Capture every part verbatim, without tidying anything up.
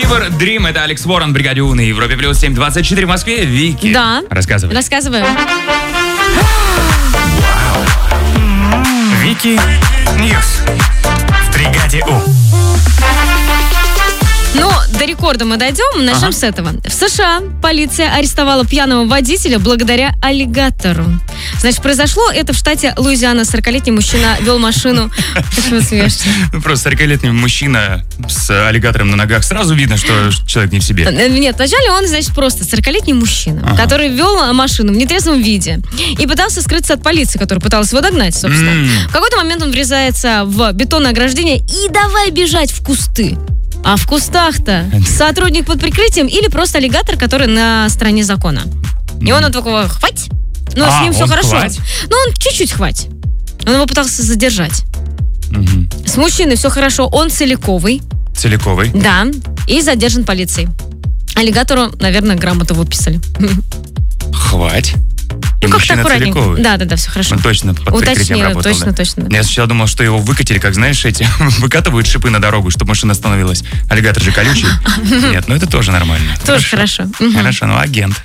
Fever Dream. Это Алекс Уоррен в бригаде У на Европе плюс семь двадцать четыре в Москве. Вики. Да. Рассказывай. Рассказываю. Вики Ньюс в бригаде У. Ну, до рекорда мы дойдем. Начнем Ага. с этого. В США полиция арестовала пьяного водителя благодаря аллигатору. Значит, произошло это в штате Луизиана. сорокалетний мужчина вел машину. Почему смеешься? Ну, просто сорокалетний мужчина с аллигатором на ногах. Сразу видно, что человек не в себе. Нет, вначале он, значит, просто сорокалетний мужчина, Ага. который вел машину в нетрезвом виде и пытался скрыться от полиции, которая пыталась его догнать, собственно. М. В какой-то момент он врезается в бетонное ограждение и давай бежать в кусты. А в кустах-то сотрудник под прикрытием или просто аллигатор, который на стороне закона. И он вот такого хвать. Ну, А, с ним все он хорошо. хвать? Ну, он чуть-чуть хвать. Он его пытался задержать. Мгм. С мужчиной все хорошо, он целиковый. Целиковый. Да, и задержан полицией. Аллигатору, наверное, грамоту выписали. Хвать. И Ну, как-то мужчина аккуратненько. целиковый. Да, да, да, все хорошо. Он точно под прикрытием Уточнила, работал. точно, да. точно. Я сначала думал, что его выкатили, как, знаешь, эти выкатывают шипы на дорогу, чтобы машина остановилась. Аллигатор же колючий. Нет, ну это тоже нормально. Тоже хорошо. Мгм. Хорошо, ну агент.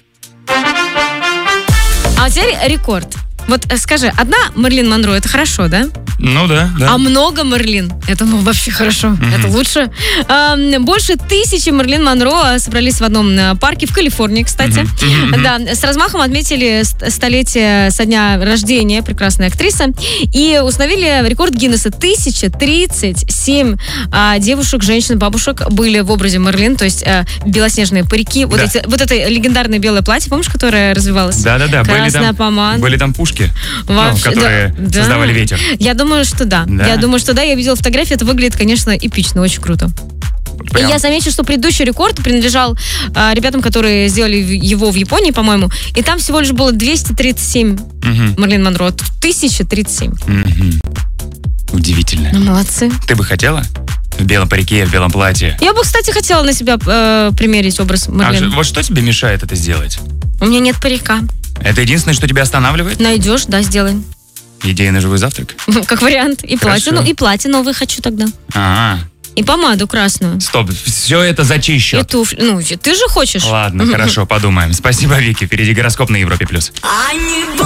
А теперь рекорд. Вот э, скажи, одна Мэрилин Монро, это хорошо, да? Ну да, да. А много Мэрилин, это ну, вообще хорошо, это лучше. Ам, больше тысячи Мэрилин Монро собрались в одном э, парке в Калифорнии, кстати. Да, с размахом отметили ст- столетие со дня рождения прекрасной актрисы и установили рекорд Гиннесса. тысяча тридцать семь а, девушек, женщин, бабушек были в образе Мэрилин, то есть а, белоснежные парики, вот, Да. эти, вот это легендарное белое платье, помнишь, которое развивалось? Да-да-да, были Красная там, помада. были там пушки, ну, Вообще, которые да, создавали да. ветер. Я думаю, что да. Да. Я думаю, что да. Я видела фотографии, это выглядит, конечно, эпично, очень круто. Прям. И я замечу, что предыдущий рекорд принадлежал а, ребятам, которые сделали в- его в Японии, по-моему, и там всего лишь было двести тридцать семь Мгм, Мэрилин Монро, а тут тысяча тридцать семь. мгм. Удивительно. Ну, молодцы. Ты бы хотела? В белом парике, в белом платье. Я бы, кстати, хотела на себя э, примерить образ А Мэрилин. же- вот что тебе мешает это сделать? У меня нет парика. Это единственное, что тебя останавливает? Найдешь, да, сделаем. Идея на живой завтрак? Как вариант. И Хорошо. платье, ну, и платье новое хочу тогда. А, И помаду красную. стоп, все это за чей И счет? туфли. Ну, ты же хочешь. Ладно, хорошо, подумаем. Спасибо, Вики. Впереди гороскоп на Европе+. плюс.